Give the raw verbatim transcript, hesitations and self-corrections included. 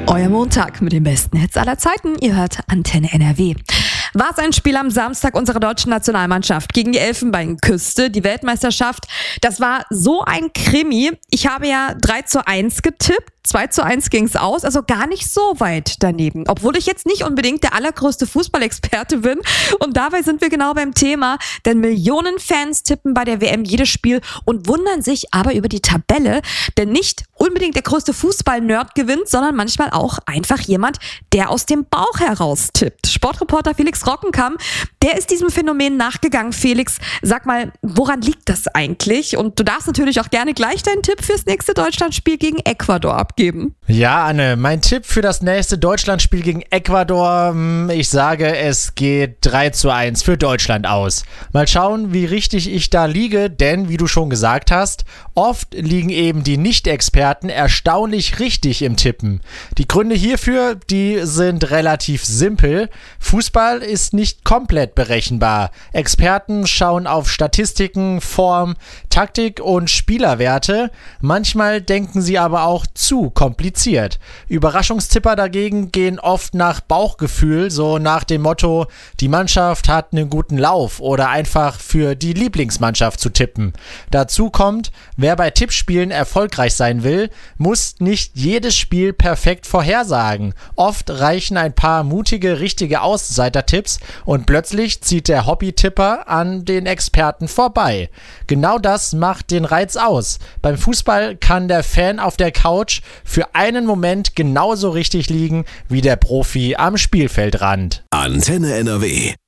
Euer Montag mit den besten Hits aller Zeiten. Ihr hört Antenne N R W. War es ein Spiel am Samstag unserer deutschen Nationalmannschaft gegen die Elfenbeinküste, die Weltmeisterschaft? Das war so ein Krimi. Ich habe ja drei zu eins getippt. zwei zu eins ging es aus, also gar nicht so weit daneben. Obwohl ich jetzt nicht unbedingt der allergrößte Fußballexperte bin. Und dabei sind wir genau beim Thema, denn Millionen Fans tippen bei der W M jedes Spiel und wundern sich aber über die Tabelle, denn nicht unbedingt der größte Fußball-Nerd gewinnt, sondern manchmal auch einfach jemand, der aus dem Bauch heraus tippt. Sportreporter Felix Rockenkamp, der ist diesem Phänomen nachgegangen. Felix, sag mal, woran liegt das eigentlich? Und du darfst natürlich auch gerne gleich deinen Tipp fürs nächste Deutschlandspiel gegen Ecuador abgeben. Geben. Ja, Anne, mein Tipp für das nächste Deutschlandspiel gegen Ecuador, ich sage, es geht drei zu eins für Deutschland aus. Mal schauen, wie richtig ich da liege, denn, wie du schon gesagt hast, oft liegen eben die Nicht-Experten erstaunlich richtig im Tippen. Die Gründe hierfür, die sind relativ simpel. Fußball ist nicht komplett berechenbar. Experten schauen auf Statistiken, Form, Taktik und Spielerwerte. Manchmal denken sie aber auch zu kompliziert. Überraschungstipper dagegen gehen oft nach Bauchgefühl, so nach dem Motto, die Mannschaft hat einen guten Lauf oder einfach für die Lieblingsmannschaft zu tippen. Dazu kommt, wer bei Tippspielen erfolgreich sein will, muss nicht jedes Spiel perfekt vorhersagen. Oft reichen ein paar mutige, richtige Außenseiter-Tipps und plötzlich zieht der Hobby-Tipper an den Experten vorbei. Genau das macht den Reiz aus. Beim Fußball kann der Fan auf der Couch für einen Moment genauso richtig liegen wie der Profi am Spielfeldrand. Antenne N R W.